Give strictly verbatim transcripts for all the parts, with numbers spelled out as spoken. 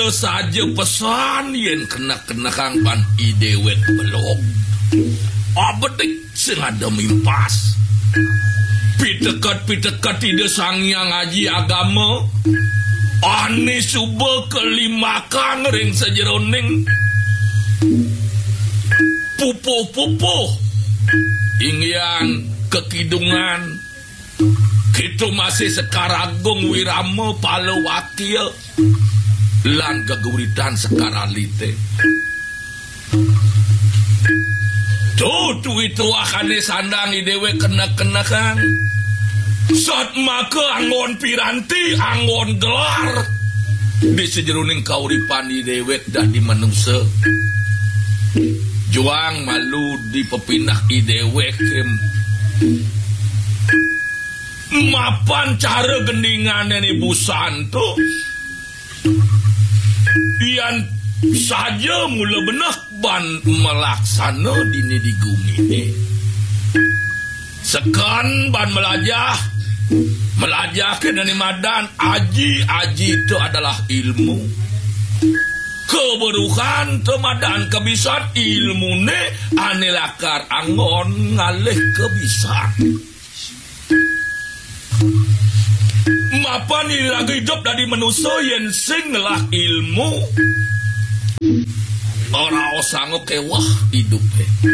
mula saja pesan yen kena-kena kang ban idewek belok. Abedik sing ada mimpas. Pitekat-pitekat tidak sangyang ngaji agama. Ani suba kelima kang ring sejeroning. Pupuh-pupuh. Ingyan kekidungan. Kita masih sekaragung wirama pala wakil. Lan geguritan sekaralite. Tuh itu akane sandang idewe kena-kena kan. Saat maka angon piranti, angon gelar. Di sejeruning kauripan idewe dah di manungsa. Juang malu di pepinah idewe kem. Mapan cara gendingan ini busan tuh. Ian saja mula benak ban melaksana dini di gumi ini. Sekan ban melajah, melajah ke dari madan aji aji itu adalah ilmu. Keberuhan temadan kebisan ilmu ne anelakar angon ngalih kebisan. Mapan ini lagi hidup dari manusia yang sing lah ilmu. Orang osang kewah hidup.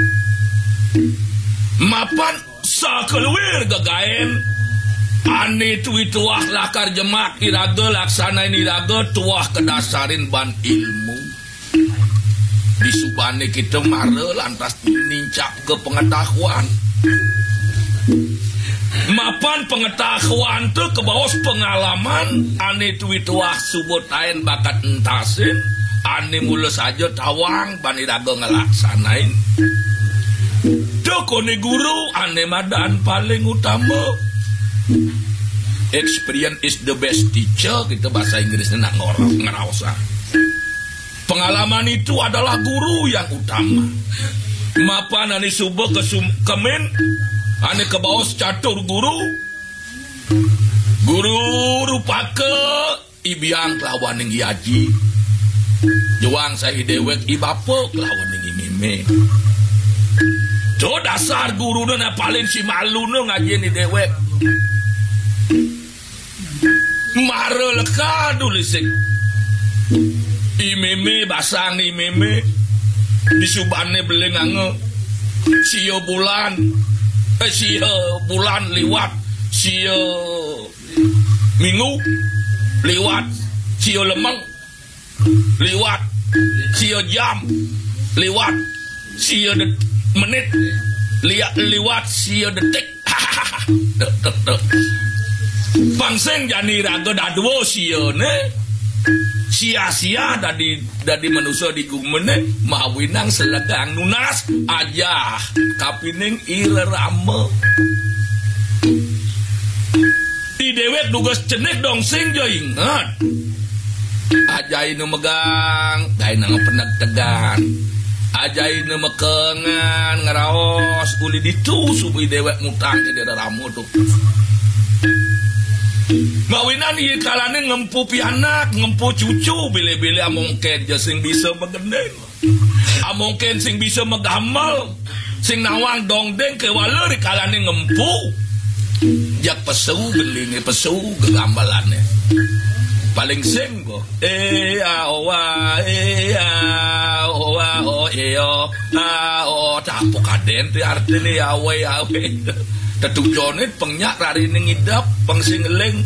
Mapan sakelwir gagain. Ani tuwi tuah lakar jemak iraga laksana ini iraga tuah kedasarin ban ilmu. Di subane kita mare lantas nincap ke pengetahuan. Mapan pengetahuan tu ke bawah pengalaman. Ani tuwi tuah subutain bakat entasin. Ani mula saja tawang ban iraga ngelaksanain. Doko ni guru ane madan paling utama. Experience is the best teacher. Kita bahasa Inggrisnya nak ngorok ngerasa. Pengalaman itu adalah guru yang utama. Mapan ane subuh ke kemen. Ane ke bawah catur guru. Guru rupake ibiang kelawan yang iaji. Juang saya dewek ibapok lawan yang imime. Jo dasar guru na paling si malu no ngaji ni dewek. Mare leka dulisik. Imeme basang imeme. Disubane belengange. Sio bulan. Eh sio bulan liwat. Sio minggu liwat. Sio lemeng liwat. Sio jam liwat. Sio menit lihat liwat sio detik. Pangseng jani raga dadwo sio ne sia-sia dadi dadi manusia di gumene mawinang selegang nunas aja kapining irerame di dewek dugas cenek dong sing jo ingat aja ini megang kain nang penag tegan ajain nama kengan ngeraos uli ditusuk i dewek mutang ke daerah ramu tuh. Mawinan iya kalane ngempu pianak, ngempu cucu bile-bile amongken ja sing bisa megendeng. Amongken sing bisa megamal, sing nawang dongdeng ke waler kalane ngempu. Jak pesu gelinge pesu gegambalane. Paling sing go eh a o wa eh a o wa o e o a o tapuk kaden ti artine ya we ya we tetujone pengnyak rarine ngidap pengsing eling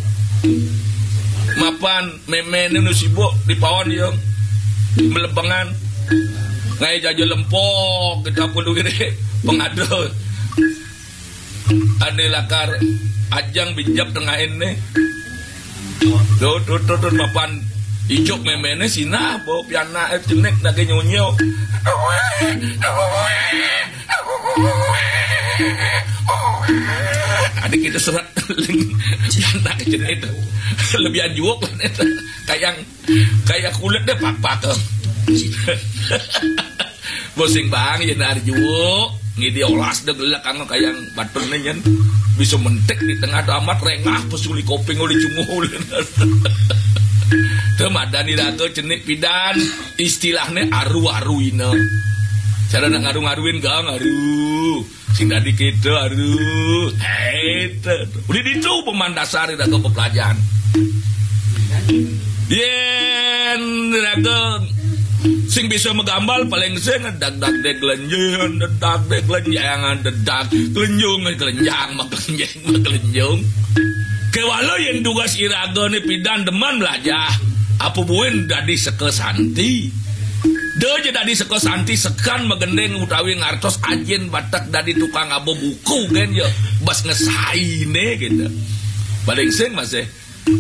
mapan memene nu sibuk di pawon yo melebengan ngai jaje lempok kita kudu gede pengado ane lakar ajang bijap tengah ini. Tuh, tuh, tuh, tuh, mapan ijuk memene sina, bawa piana eh cenek lagi nyonyo. Adik kita serat piana cenek itu lebih anjuok kayak kayak kulit deh pak pak tuh. Bosing bang ya nari juok. Ngidi olas deh gelak kang kayak batun nyen bisa mentek di tengah amat rengah pesuli koping oli cumul Teu madani dago cenik pidan istilahnya aru-aruina. Cara nak ngaru-ngaruin gang aru. Sing tadi kita aru. Eta. Udah ditu pemandasari dago pepelajaran. Yen dago sing bisa megambal paling sing dag-dag deg lenjang, dag deg lenjang, dag lenjung kelenjang mak lenjang mak lenjung. Kewalo yang tugas iraga ni pidan deman belajar. Apa buin dadi sekesanti. Dia dadi sekesanti sekan megendeng utawi ngartos ajen batak dadi tukang abo buku kan ya. Bas ngesaine gitu. Paling sing masih